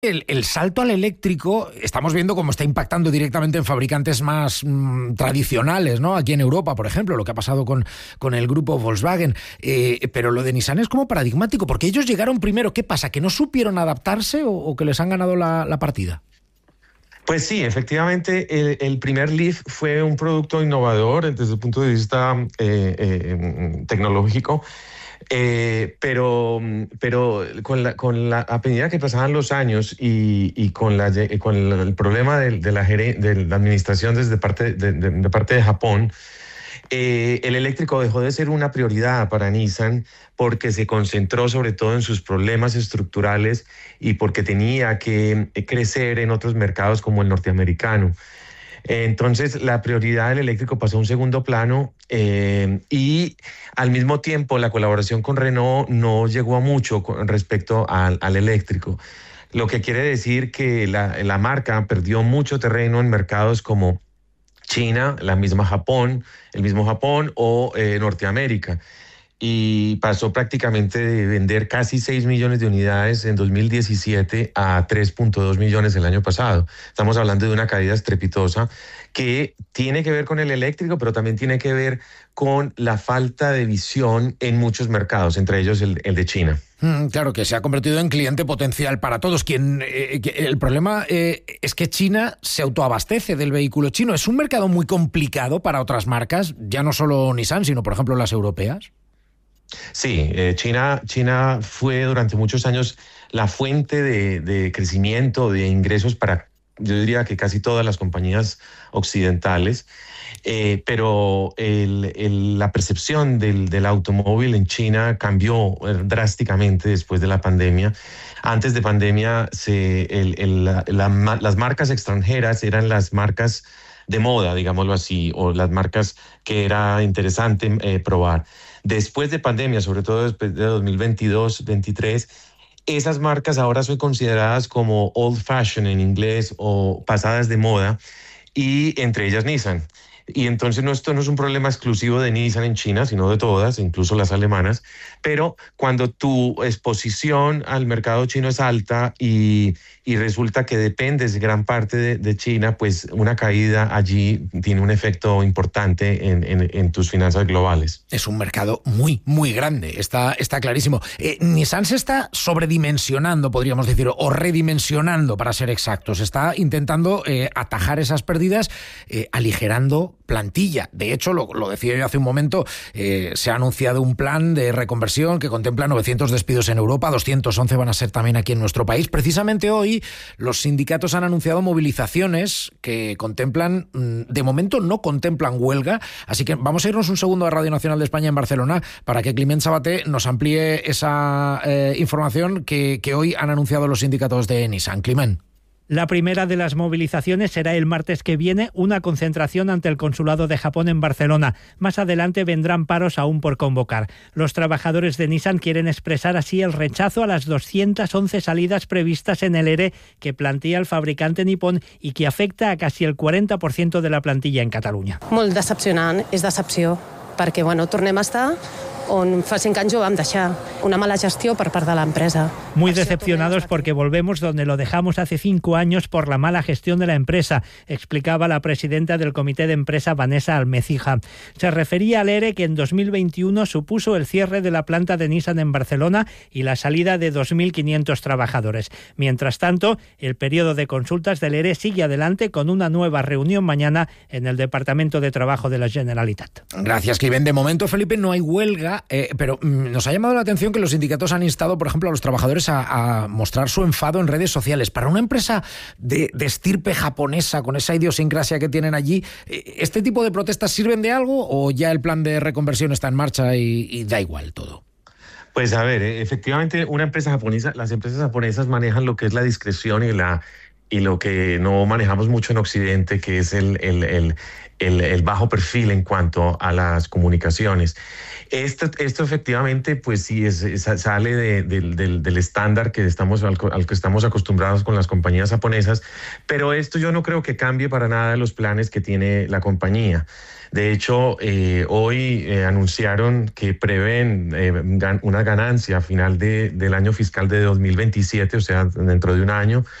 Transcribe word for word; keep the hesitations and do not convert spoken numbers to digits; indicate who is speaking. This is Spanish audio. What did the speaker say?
Speaker 1: El, el salto al eléctrico, estamos viendo cómo está impactando directamente en fabricantes más mmm, tradicionales, ¿no? Aquí en Europa, por ejemplo, lo que ha pasado con, con el grupo Volkswagen. Eh, pero lo de Nissan es como paradigmático, porque ellos llegaron primero. ¿Qué pasa? ¿Que no supieron adaptarse o, o que les han ganado la, la partida?
Speaker 2: Pues sí, efectivamente, el, el primer Leaf fue un producto innovador desde el punto de vista eh, eh, tecnológico. Eh, pero pero con, la, con la, a medida que pasaban los años y, y con, la, con el problema de, de, la, de la administración desde parte de, de, de parte de Japón, eh, el eléctrico dejó de ser una prioridad para Nissan porque se concentró sobre todo en sus problemas estructurales y porque tenía que crecer en otros mercados como el norteamericano. Entonces, la prioridad del eléctrico pasó a un segundo plano eh, y al mismo tiempo la colaboración con Renault no llegó a mucho con respecto al, al eléctrico. Lo que quiere decir que la, la marca perdió mucho terreno en mercados como China, la misma Japón, el mismo Japón o eh, Norteamérica. Y pasó prácticamente de vender casi seis millones de unidades en dos mil diecisiete a tres punto dos millones el año pasado. Estamos hablando de una caída estrepitosa que tiene que ver con el eléctrico, pero también tiene que ver con la falta de visión en muchos mercados, entre ellos el, el de China.
Speaker 1: Mm, claro, que se ha convertido en cliente potencial para todos. Quien, eh, el problema eh, es que China se autoabastece del vehículo chino. Es un mercado muy complicado para otras marcas, ya no solo Nissan, sino por ejemplo las europeas.
Speaker 2: Sí, eh, China, China fue durante muchos años la fuente de, de crecimiento, de ingresos para, yo diría que casi todas las compañías occidentales, eh, pero el, el, la percepción del, del automóvil en China cambió drásticamente después de la pandemia. Antes de pandemia, se, el, el, la, la, las marcas extranjeras eran las marcas de moda, digámoslo así, o las marcas que era interesante eh, probar. Después de pandemia, sobre todo después de dos mil veintidós, veintitrés, esas marcas ahora son consideradas como old fashion en inglés o pasadas de moda, y entre ellas Nissan. Y entonces no, esto no es un problema exclusivo de Nissan en China, sino de todas, incluso las alemanas. Pero cuando tu exposición al mercado chino es alta y, y resulta que dependes gran parte de, de China, pues una caída allí tiene un efecto importante en, en, en tus finanzas globales.
Speaker 1: Es un mercado muy, muy grande, está, está clarísimo. Eh, Nissan se está sobredimensionando, podríamos decir, o redimensionando, para ser exactos. Está intentando eh, atajar esas pérdidas, eh, aligerando plantilla. De hecho, lo, lo decía yo hace un momento, eh, se ha anunciado un plan de reconversión que contempla novecientos despidos en Europa, doscientos once van a ser también aquí en nuestro país. Precisamente hoy los sindicatos han anunciado movilizaciones que contemplan, de momento no contemplan huelga, así que vamos a irnos un segundo a Radio Nacional de España en Barcelona para que Climent Sabaté nos amplíe esa eh, información que, que hoy han anunciado los sindicatos de Nissan. Climent.
Speaker 3: La primera de las movilizaciones será el martes que viene, una concentración ante el Consulado de Japón en Barcelona. Más adelante vendrán paros aún por convocar. Los trabajadores de Nissan quieren expresar así el rechazo a las doscientas once salidas previstas en el E R E que plantea el fabricante nipón y que afecta a casi el cuarenta por ciento de la plantilla en Cataluña.
Speaker 4: Molt decepcionant, és decepció, perquè bueno, tornem a estar on fa cinc anys ho vam deixar, una mala gestió per part de la empresa.
Speaker 3: Muy decepcionados porque volvemos donde lo dejamos hace cinco años por la mala gestión de la empresa, explicaba la presidenta del comité de empresa, Vanessa Almecija. Se refería al E R E que en dos mil veintiuno supuso el cierre de la planta de Nissan en Barcelona y la salida de dos mil quinientos trabajadores. Mientras tanto, el periodo de consultas del E R E sigue adelante con una nueva reunión mañana en el Departamento de Trabajo de la Generalitat.
Speaker 1: Gracias, Climent. De momento, Felipe, no hay huelga. Eh, pero mm, nos ha llamado la atención que los sindicatos han instado, por ejemplo, a los trabajadores a, a mostrar su enfado en redes sociales. Para una empresa de, de estirpe japonesa, con esa idiosincrasia que tienen allí, ¿este tipo de protestas sirven de algo o ya el plan de reconversión está en marcha y, y da igual todo?
Speaker 2: Pues a ver, efectivamente una empresa japonesa, las empresas japonesas manejan lo que es la discreción y la y lo que no manejamos mucho en Occidente, que es el, el, el, el, el bajo perfil en cuanto a las comunicaciones. Esto, esto efectivamente, pues sí, es, es, sale de, de, del, del estándar que estamos, al, al que estamos acostumbrados con las compañías japonesas, pero esto yo no creo que cambie para nada los planes que tiene la compañía. De hecho, eh, hoy eh, anunciaron que prevén eh, gan una ganancia a final de, del año fiscal de dos mil veintisiete, o sea, dentro de un año,